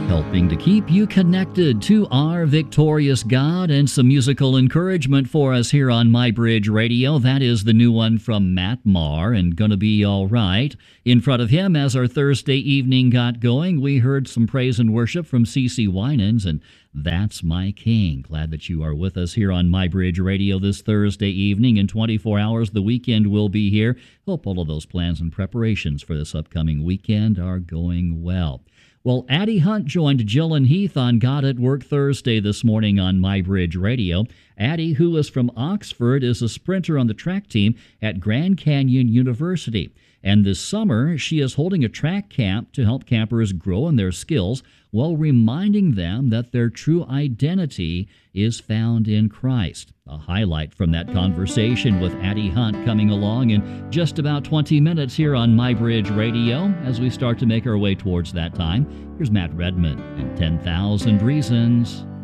helping to keep you connected to our victorious God, and some musical encouragement for us here on MyBridge Radio. That is the new one from Matt Maher, and Gonna Be All Right. In front of him, as our Thursday evening got going, we heard some praise and worship from CeCe Winans, and That's My King. Glad that you are with us here on MyBridge Radio this Thursday evening. In 24 hours, the weekend will be here. Hope all of those plans and preparations for this upcoming weekend are going well. Well, Addie Hunt joined Jill and Heath on God at Work Thursday this morning on MyBridge Radio. Addie, who is from Oxford, is a sprinter on the track team at Grand Canyon University. And this summer, she is holding a track camp to help campers grow in their skills while reminding them that their true identity is found in Christ. A highlight from that conversation with Addie Hunt coming along in just about 20 minutes here on MyBridge Radio. As we start to make our way towards that time, here's Matt Redman and 10,000 Reasons.